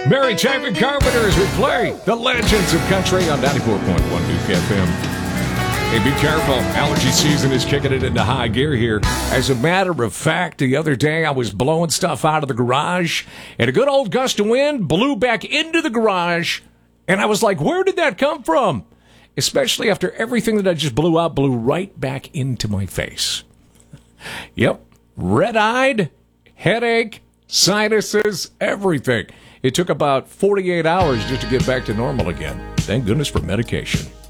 Mary Chapin Carpenters, we play the Legends of Country on 94.1 Duke FM. Hey, be careful. Allergy season is kicking it into high gear here. As a matter of fact, the other day I was blowing stuff out of the garage, and a good old gust of wind blew back into the garage, and I was like, where did that come from? Especially after everything that I just blew out blew right back into my face. Yep. Red-eyed, headache, sinuses, everything. It took about 48 hours just to get back to normal again. Thank goodness for medication.